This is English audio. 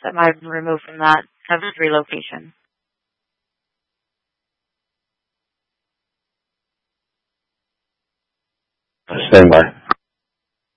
that might have been removed from that of his relocation. Stand by.